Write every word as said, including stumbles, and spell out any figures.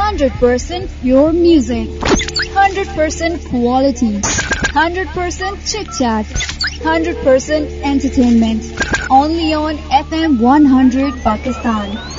hundred percent pure music, one hundred percent quality, one hundred percent chit chat, one hundred percent entertainment. Only on F M one hundred Pakistan.